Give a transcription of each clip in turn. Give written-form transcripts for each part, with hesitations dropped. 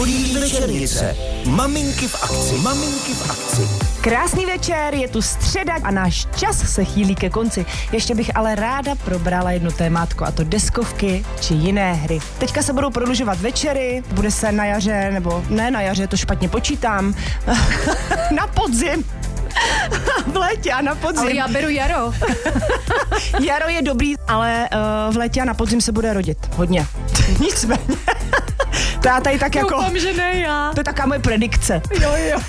Krokodýlí večernice. Maminky v akci. Maminky v akci. Krásný večer, je tu středa a náš čas se chýlí ke konci. Ještě bych ale ráda probrala jedno témátko, a to deskovky či jiné hry. Teďka se budou prodlužovat večery, bude se na jaře, nebo ne na jaře, to špatně počítám, na podzim. V létě a na podzim. Ale já beru jaro. Jaro je dobrý, ale v létě a na podzim se bude rodit. Hodně. Nicméně. To já tady tak jako... Doufám, že ne já. To je taková moje predikce. Jo.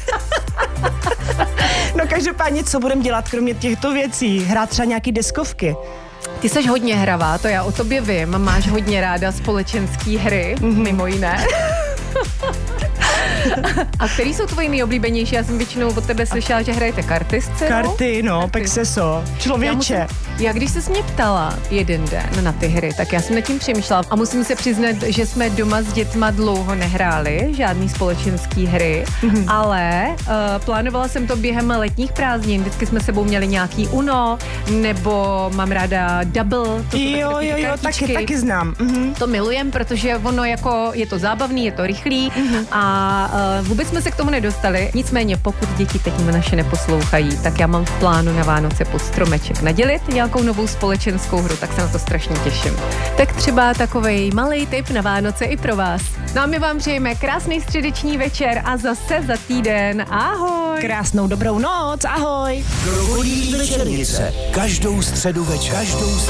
No každopádně, co budeme dělat kromě těchto věcí? Hrát třeba nějaký deskovky? Ty seš hodně hravá, to já o tobě vím. Máš hodně ráda společenský hry, mimo jiné. A který jsou tvoji nejoblíbenější? Já jsem většinou od tebe slyšela, že hrajete karty s dcerou. Karty, no, pekseso. Člověče. Já když ses mě ptala jeden den na ty hry, tak já jsem nad tím přemýšlela a musím se přiznat, že jsme doma s dětma dlouho nehráli žádný společenský hry, ale plánovala jsem to během letních prázdnin. Vždycky jsme sebou měli nějaký Uno, nebo mám ráda Double. To Jo, taky znám. To milujem, protože ono jako je to zábavný, je to rychlý a vůbec jsme se k tomu nedostali. Nicméně, pokud děti teď naše neposlouchají, tak já mám v plánu na Vánoce pod stromeček nadělit nějakou novou společenskou hru, tak se na to strašně těším. Tak třeba takovej malej tip na Vánoce i pro vás. No a my vám přejeme krásný středeční večer a zase za týden. Ahoj! Krásnou dobrou noc, ahoj! Krokodýlí večernice. Každou středu večer.